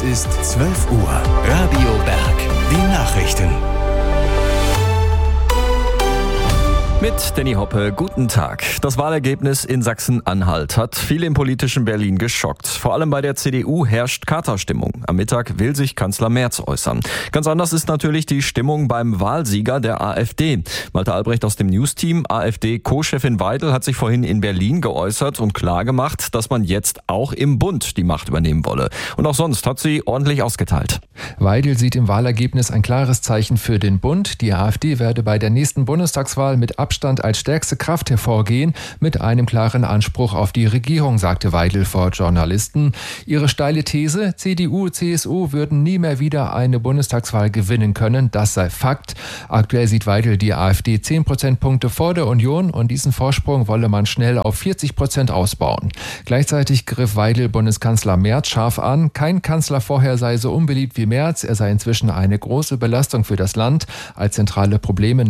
Es ist 12 Uhr. Radio Berg. Die Nachrichten. Mit Danny Hoppe, guten Tag. Das Wahlergebnis in Sachsen-Anhalt hat viele im politischen Berlin geschockt. Vor allem bei der CDU herrscht Katerstimmung. Am Mittag will sich Kanzler Merz äußern. Ganz anders ist natürlich die Stimmung beim Wahlsieger der AfD. Malte Albrecht aus dem News-Team, AfD-Co-Chefin Weidel, hat sich vorhin in Berlin geäußert und klargemacht, dass man jetzt auch im Bund die Macht übernehmen wolle. Und auch sonst hat sie ordentlich ausgeteilt. Weidel sieht im Wahlergebnis ein klares Zeichen für den Bund. Die AfD werde bei der nächsten Bundestagswahl mit Abstand als stärkste Kraft hervorgehen, mit einem klaren Anspruch auf die Regierung, sagte Weidel vor Journalisten. Ihre steile These, CDU, CSU würden nie mehr wieder eine Bundestagswahl gewinnen können, das sei Fakt. Aktuell sieht Weidel die AfD 10 Prozentpunkte vor der Union und diesen Vorsprung wolle man schnell auf 40% ausbauen. Gleichzeitig griff Weidel Bundeskanzler Merz scharf an. Kein Kanzler vorher sei so unbeliebt wie Merz. Er sei inzwischen eine große Belastung für das Land. Als zentrale Probleme